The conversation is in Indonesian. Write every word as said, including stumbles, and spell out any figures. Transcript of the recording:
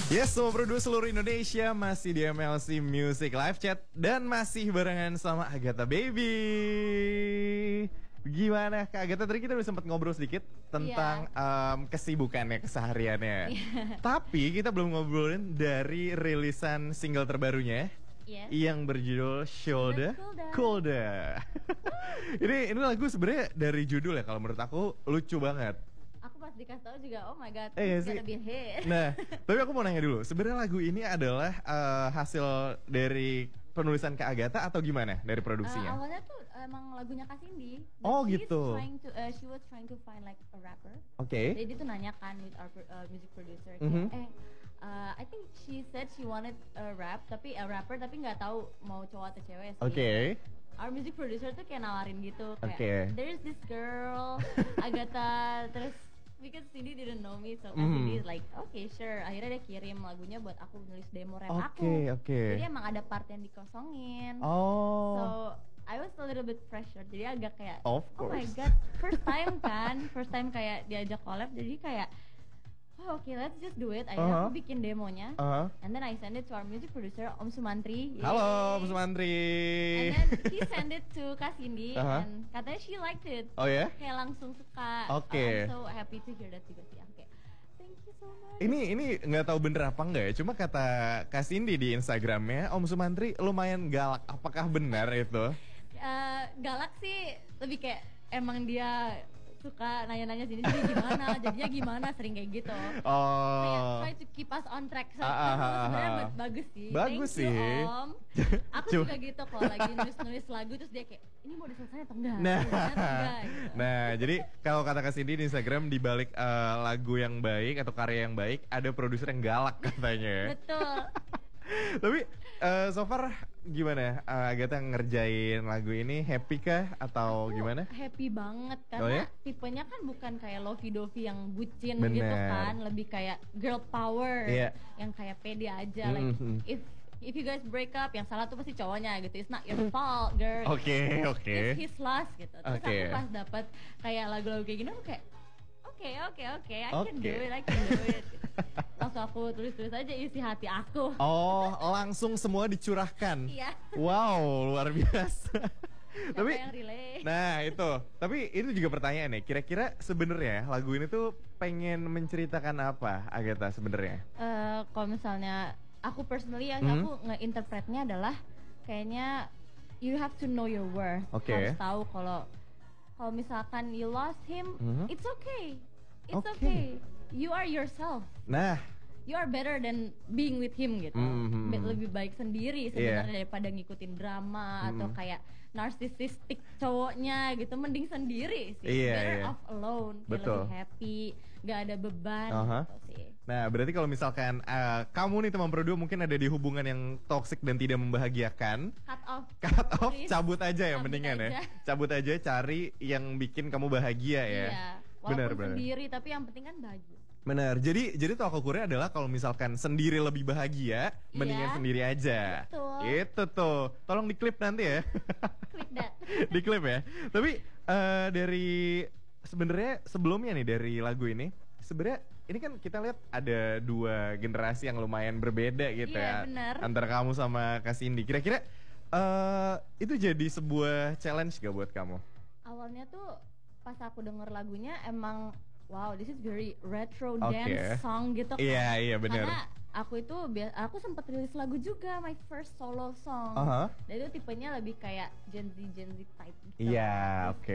Yes, semua produser seluruh Indonesia masih di M L C Music Live Chat dan masih barengan sama Agatha Baby. Gimana Kak Agatha, tadi kita udah sempat ngobrol sedikit tentang yeah. um, kesibukannya, kesehariannya. Yeah. Tapi kita belum ngobrolin dari rilisan single terbarunya yeah. yang berjudul Shoulda Colda. ini ini lagu sebenarnya dari judul ya, kalau menurut aku lucu banget. Aku pas dikasih tahu juga, oh my god, eh, it's gonna be a hit. Nah, tapi aku mau nanya dulu, sebenarnya lagu ini adalah uh, hasil dari penulisan Kak Agatha atau gimana dari produksinya? Uh, awalnya tuh emang lagunya Kak Cindy. Oh gitu. To, uh, she was trying to find like a rapper. Oke. Okay. Jadi dia tuh nanya kan with our uh, music producer, mm-hmm. eh, uh, I think she said she wanted a rap, tapi a rapper tapi nggak tahu mau cowok atau cewek sih. Oke. Okay. Our music producer tuh kayak nawarin gitu, kayak okay. there's this girl, Agatha, terus because Cindy didn't know me, so mm. Cindy is like, okay sure. Akhirnya dia kirim lagunya buat aku nulis demo rap okay, aku. Okay. Jadi emang ada part yang dikosongin. Oh. So I was a little bit pressure. Jadi agak kayak, of oh my god, first time kan, first time kayak diajak collab. Jadi kayak, oh oke, okay, let's just do it. Akhirnya uh-huh. aku bikin demonya, uh-huh. and then I send it to our music producer Om Sumantri. Halo Om Sumantri. And then he send it to Kak Cindy, uh-huh. and katanya she liked it. Oh ya? Yeah? Kayak langsung suka. Oke. Okay. Oh, I'm so happy to hear that juga sih. Oke, okay. Thank you so much. Ini ini nggak tahu bener apa enggak ya? Cuma kata Kak Cindy di Instagramnya, Om Sumantri lumayan galak. Apakah benar itu? Uh, galak sih, lebih kayak emang dia suka nanya-nanya sini jadi gimana, jadinya gimana, sering kayak gitu. Oh. Kayak try to keep us on track. So, ah, ah, ah, sebenarnya ah. bagus sih. Bagus Thank sih. you, Om. Aku juga gitu kalau lagi nulis-nulis lagu terus dia kayak, ini mau diselesaikan atau enggak? Nah, enggak, gitu. Nah, jadi kalau kata Kak Cindy di Instagram, di balik uh, lagu yang baik atau karya yang baik, ada produser yang galak katanya. Betul. Tapi uh, so far gimana uh, Agatha ngerjain lagu ini, happy kah atau aku gimana? Happy banget karena oh, ya? tipenya kan bukan kayak lovey-dovey yang bucin. Bener. Gitu kan, lebih kayak girl power yeah. yang kayak pede aja. Mm-hmm. Like if if you guys break up, yang salah tuh pasti cowoknya gitu. It's not your fault, girl. Oke, okay, oke. Okay. It's his loss gitu. Terus okay. aku pas dapet kayak lagu-lagu kayak gini, aku kayak oke okay, oke okay, oke, okay. I okay. can do it, I can do it. Gitu. Langsung aku tulis-tulis aja isi hati aku. Oh, langsung semua dicurahkan. Iya. Wow, luar biasa. Tapi yang relay. Nah itu, tapi itu juga pertanyaan nih. Kira-kira sebenarnya lagu ini tuh pengen menceritakan apa, Agatha sebenarnya? Uh, kalau misalnya aku personally yang hmm? aku ngeinterpretnya adalah kayaknya you have to know your worth. Okay. Harus tahu kalau kalau misalkan you lost him, mm-hmm. it's okay. It's okay. okay. You are yourself. Nah, you are better than being with him gitu. Mm-hmm. Lebih baik sendiri sebenarnya yeah. daripada ngikutin drama mm-hmm. atau kayak narsisistik cowoknya gitu. Mending sendiri sih. Yeah, better yeah. off alone. Kayak lebih happy, gak ada beban uh-huh. gitu sih. Nah, berarti kalau misalkan uh, kamu nih teman berdua mungkin ada di hubungan yang toksik dan tidak membahagiakan, cut off. Cut off, Please. cabut aja ya cabut mendingan aja. ya. Cabut aja, cari yang bikin kamu bahagia ya. Iya. Walaupun benar, benar. Sendiri, tapi yang penting kan bahagia. Benar. Jadi jadi tolak ukurnya adalah kalau misalkan sendiri lebih bahagia, yeah. mendingan sendiri aja. Betul. Itu tuh. Tolong diklip nanti ya. Click that. Diklip ya. Tapi uh, dari sebenarnya sebelumnya nih dari lagu ini, sebenarnya ini kan kita lihat ada dua generasi yang lumayan berbeda gitu yeah, ya. Benar. Antara kamu sama Kak Cindy. Kira-kira uh, itu jadi sebuah challenge gak buat kamu? Awalnya tuh pas aku denger lagunya emang wow, this is very retro okay. dance song gitu kan. Iya, yeah, iya yeah, benar. Karena aku itu aku sempat rilis lagu juga, my first solo song. Uh-huh. Dan itu tipenya lebih kayak Gen Z Gen Z type gitu. Iya, yeah, oke. Okay.